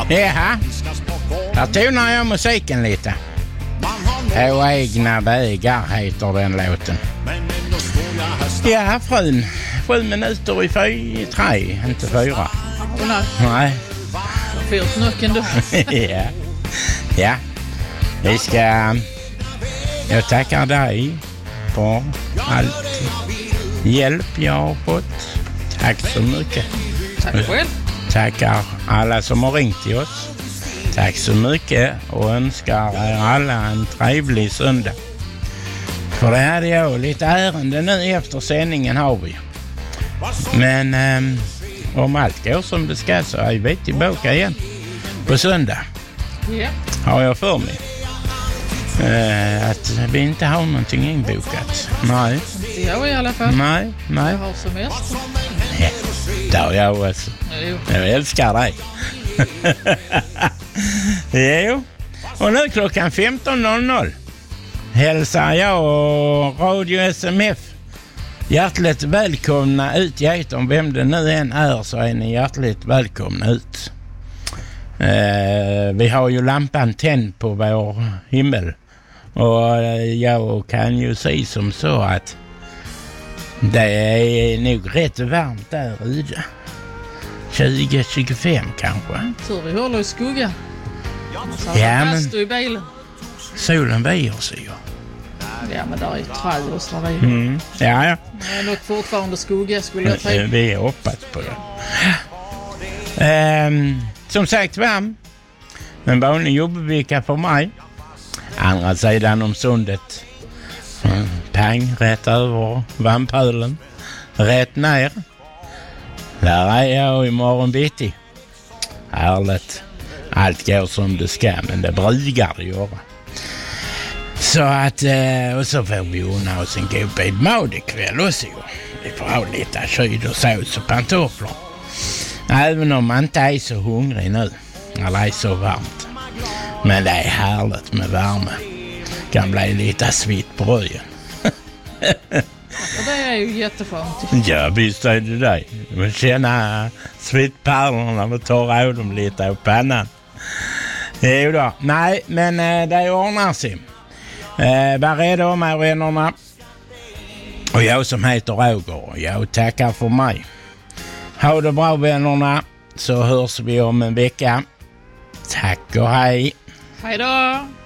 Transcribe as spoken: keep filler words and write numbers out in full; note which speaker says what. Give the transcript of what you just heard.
Speaker 1: Jaha, här tonar jag musiken lite. På egna vägar heter den låten. Ja, frun. Sju minuter i fy, tre, inte fyra.
Speaker 2: Oh, nej.
Speaker 1: Nej.
Speaker 2: Fyrt snucken du.
Speaker 1: Ja. Ja. Vi ska... Jag tackar dig för allt hjälp jag har fått. Tack så mycket.
Speaker 2: Tack själv.
Speaker 1: Tackar alla som har ringt till oss. Tack så mycket och önskar er alla en trevlig söndag. För det hade jag lite ärende nu efter sändningen har vi. Men um, om allt går som det ska så är vi tillbaka igen på söndag.
Speaker 2: Ja.
Speaker 1: Har jag för mig. Uh, att vi inte har någonting inbokat. Nej.
Speaker 2: Det jag i alla fall.
Speaker 1: Nej, nej.
Speaker 2: Jag har semester.
Speaker 1: Ja, det har jag också.
Speaker 2: Jo.
Speaker 1: Jag älskar dig. Jo. Och nu klockan femton noll noll hälsar jag och Radio S M F hjärtligt välkomna ut i etern. Vem det nu än är så är ni hjärtligt välkomna ut. Eh, vi har ju lampan tänd på vår himmel. Och jag kan ju säga som så att det är nog rätt varmt där ute. tjugo till tjugofem kanske.
Speaker 2: Tur vi håller i skugga. Så
Speaker 1: Ja, men
Speaker 2: du i bilen.
Speaker 1: solen väjer sig ju.
Speaker 2: Ja, men där är ju träd och så där.
Speaker 1: Mm. Ja, ja.
Speaker 2: Det är nog fortfarande skugga skulle jag tro.
Speaker 1: Vi är hoppas på det. Ehm, som sagt varm. En vanlig jobbvecka för mig. Andra sidan om sundet. Mm, pang, rätt över vampölen. Rätt ner. Där är jag imorgon bitti. Härligt. Allt går som det ska, men det brukar det göra. Så att, och så får vi unna oss en god bit mat ikväll också. Vi får ha lite kyd och sås och pantofflor. Även om man inte är så hungrig nu. Eller är så varmt. Men det är härligt med värme. Kan bli lite svitt på ryggen.
Speaker 2: Och det är ju jätteskönt.
Speaker 1: Ja, visst är det det. Man känner svittpärlorna och tar av dem lite av pannan. Jo då. Nej, men det ordnar sig. Eh, var rädda om er vännerna. Och jag som heter Roger, jag tackar för mig. Ha det bra vännerna, så hörs vi om en vecka. Tack och hej.
Speaker 2: Hej då!